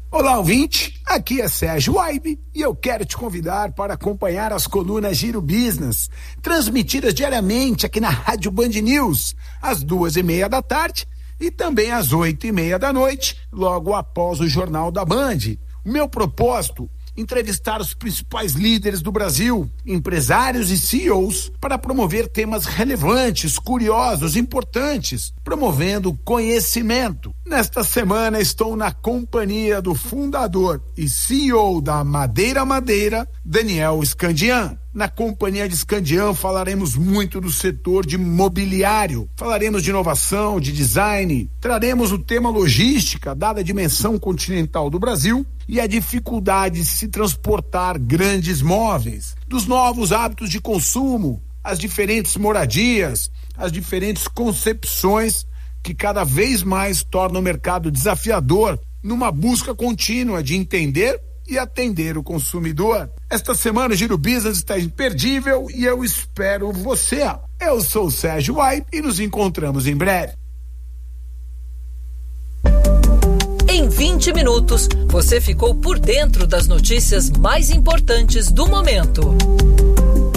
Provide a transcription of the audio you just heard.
Olá, ouvinte, aqui é Sérgio Waibe e eu quero te convidar para acompanhar as colunas Giro Business, transmitidas diariamente aqui na Rádio Band News, às 2:30 da tarde e também às 8:30 da noite, logo após o Jornal da Band. O meu propósito: entrevistar os principais líderes do Brasil, empresários e CEOs, para promover temas relevantes, curiosos, importantes, promovendo conhecimento. Nesta semana estou na companhia do fundador e CEO da Madeira, Daniel Scandian. Na companhia de Scandian falaremos muito do setor de mobiliário, falaremos de inovação, de design, traremos o tema logística, dada a dimensão continental do Brasil e a dificuldade de se transportar grandes móveis, dos novos hábitos de consumo, as diferentes moradias, as diferentes concepções que cada vez mais tornam o mercado desafiador numa busca contínua de entender e atender o consumidor. Esta semana o Giro Business está imperdível e eu espero você. Eu sou o Sérgio Waibe e nos encontramos em breve. Em 20 minutos, você ficou por dentro das notícias mais importantes do momento.